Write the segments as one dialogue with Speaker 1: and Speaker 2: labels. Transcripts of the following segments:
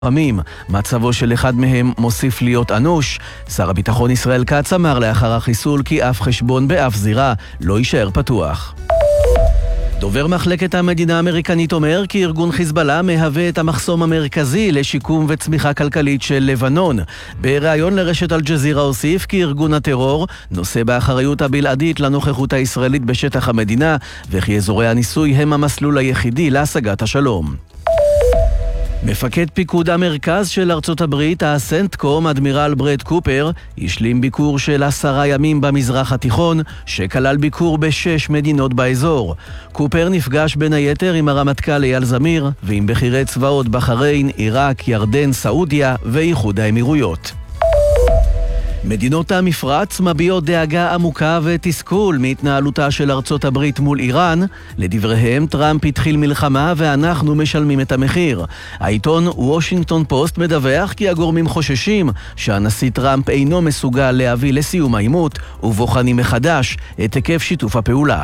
Speaker 1: מצבו של אחד מהם מוסיף להיות אנוש. שר הביטחון ישראל כץ אמר לאחר החיסול כי אף חשבון באף זירה לא יישאר פתוח. דובר מחלקת המדינה האמריקנית אומר כי ארגון חיזבאללה מהווה את המחסום המרכזי לשיקום וצמיחה כלכלית של לבנון. בריאיון לרשת אל-ג'זירה הוסיף כי ארגון הטרור נושא באחריות הבלעדית לנוכחות הישראלית בשטח המדינה, וכי אזורי הניסוי הם המסלול היחידי להשגת השלום. מפקד פיקוד המרכז של ארצות הברית, הסנטקום, אדמירל ברד קופר, השלים ביקור של 10 ימים במזרח התיכון, שכלל ביקור ב6 מדינות באזור. קופר נפגש בין היתר עם הרמטכ"ל אייל זמיר, ועם בכירי צבאות בחריין, עיראק, ירדן, סעודיה ואיחוד האמירויות. מדינות המפרץ מביעות דאגה עמוקה ותסכול מהתנהלותה של ארצות הברית מול איראן. לדבריהם, טראמפ התחיל מלחמה ואנחנו משלמים את המחיר. העיתון וושינגטון פוסט מדווח כי הגורמים חוששים שהנשיא טראמפ אינו מסוגל להביא לסיום העימות, ובוחנים מחדש את היקף שיתוף הפעולה.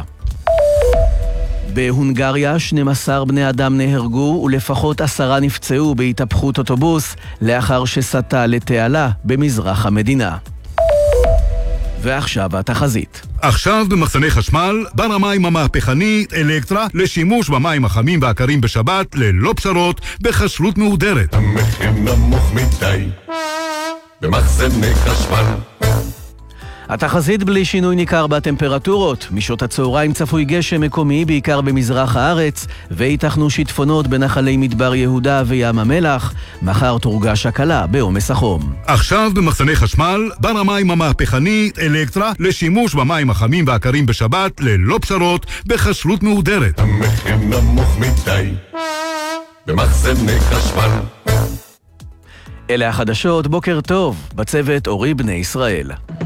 Speaker 1: בהונגריה 12 בני אדם נהרגו ולפחות 10 נפצעו בהתהפכות אוטובוס לאחר שסטה לתעלה במזרח המדינה. ועכשיו התחזית.
Speaker 2: עכשיו במחסני חשמל, בר המים המהפכני אלקטרה לשימוש במים החמים והקרים בשבת ללא פשרות בכשרות מהודרת.
Speaker 3: המחיר נמוך מדי במחסני חשמל.
Speaker 1: התחזית בלי שינוי ניכר בטמפרטורות. משעות הצהריים צפוי גשם מקומי בעיקר במזרח הארץ, ויתכנו שיטפונות בנחלי מדבר יהודה וים המלח. מחר תורגש הקלה בעומס החום.
Speaker 2: עכשיו במחסני חשמל, בר המים המהפכני אלקטרה לשימוש במים החמים והקרים בשבת ללא פשרות בכשרות מהודרת.
Speaker 3: המחיר נמוך מדי במחסני חשמל.
Speaker 1: אלה החדשות, בוקר טוב. בצוות אורי בני ישראל.